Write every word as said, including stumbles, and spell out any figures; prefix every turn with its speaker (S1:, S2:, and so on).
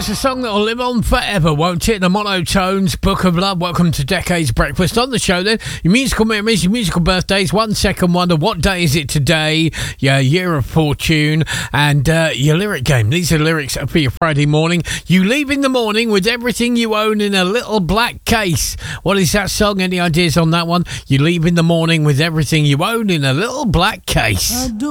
S1: it's a song that'll live on forever, won't it? The Monotones, Book of Love. Welcome to Decades Breakfast. On the show then, your musical memories, your musical birthdays, one second wonder, what day is it today, your year of fortune, and uh, your lyric game. These are lyrics for your Friday morning. You leave in the morning with everything you own in a little black case. What is that song? Any ideas on that one? You leave in the morning with everything you own in a little black case.